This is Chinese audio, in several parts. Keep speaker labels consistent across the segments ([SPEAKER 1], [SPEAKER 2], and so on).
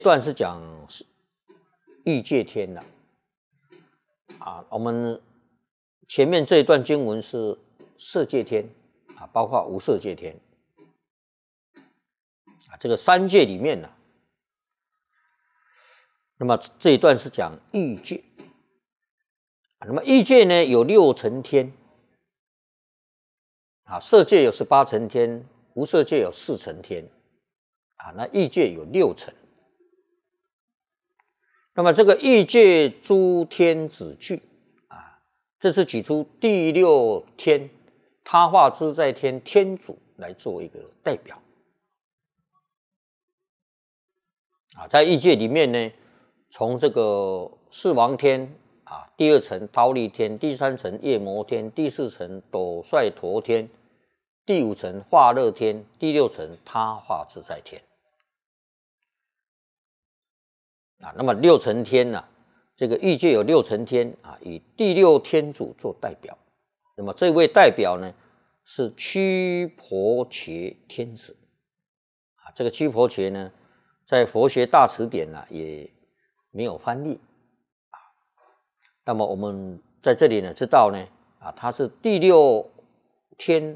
[SPEAKER 1] 段是讲欲界天的我们前面这一段经文是色界天包括无色界天这个三界里面那么这一段是讲欲界那么欲界呢有六层天色界有18层天，无色界有4层天那欲界有6层。那么这个欲界诸天子具这是举出第6天他化自在天天主来做一个代表在欲界里面呢，从这个四王天第2层忉利天，第3层夜摩天，第4层斗率陀天，第5层化乐天，第6层他化自在天那么6层天这个欲界有6层天以第6天主做代表。那么这位代表呢是须婆伽天子这个须婆伽呢在佛学大辞典也没有翻译那么我们在这里呢知道呢他是第6天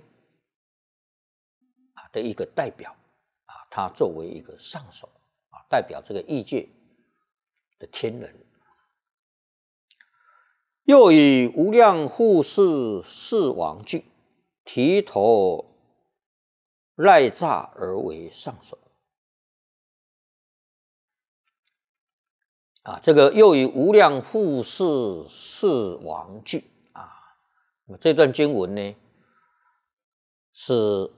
[SPEAKER 1] 的一个代表他作为一个上首代表这个欲界的天人。又以无量护世四王具提头赖诈而为上首这个又以无量护世四王具那么这段经文呢是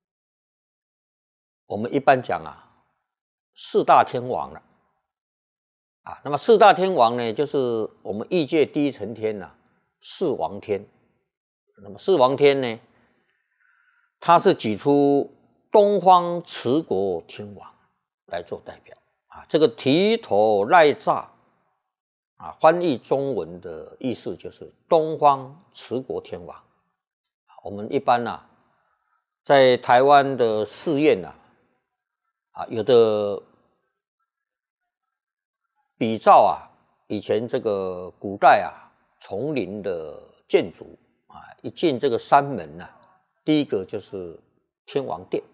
[SPEAKER 1] 我们一般讲4大天王了那么4大天王呢就是我们欲界第1层天四王天。那么四王天呢他是举出东方持国天王来做代表这个提头赖诈翻译中文的意思就是东方持国天王。我们一般在台湾的寺院有的比照以前这个古代丛林的建筑一进这个山门第一个就是天王殿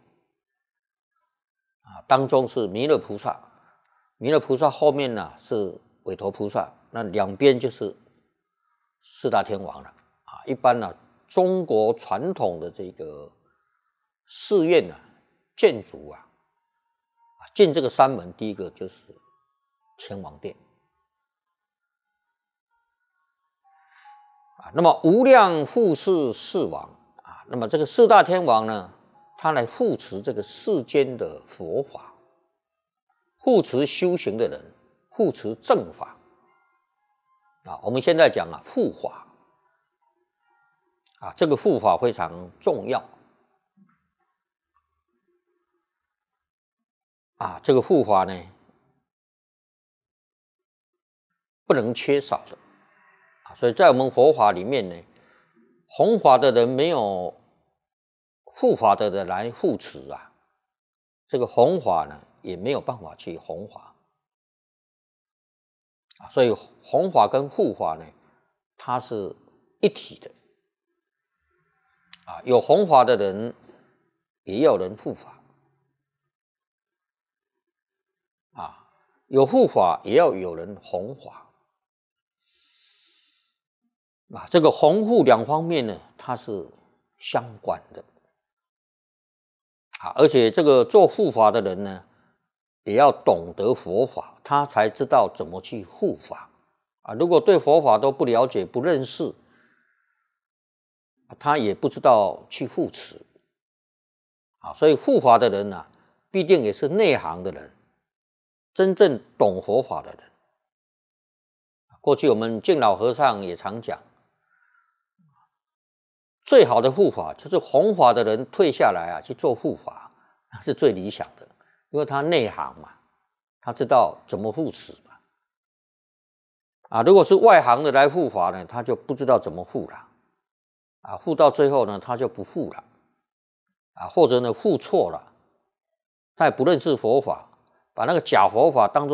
[SPEAKER 1] 当中是弥勒菩萨，弥勒菩萨后面是韦陀菩萨，那两边就是4大天王了一般中国传统的这个寺院建筑进这个山门第一个就是天王殿那么无量护世四王那么这个4大天王呢他来护持这个世间的佛法，护持修行的人，护持正法我们现在讲护法这个护法非常重要这个护法呢不能缺少的所以在我们佛法里面呢，弘法的人没有护法的人来护持这个弘法呢也没有办法去弘法所以弘法跟护法呢它是一体的有弘法的人也有人护法有护法也要有人弘法这个弘护两方面呢它是相关的而且这个做护法的人呢也要懂得佛法，他才知道怎么去护法如果对佛法都不了解不认识他也不知道去护持所以护法的人必定也是内行的人，真正懂佛法的人过去我们敬老和尚也常讲最好的护法就是弘法的人退下来去做护法，那是最理想的，因为他内行嘛，他知道怎么护持嘛如果是外行的来护法呢，他就不知道怎么护了护到最后呢他就不护了或者呢护错了，他也不认识佛法， 把那个假佛法当作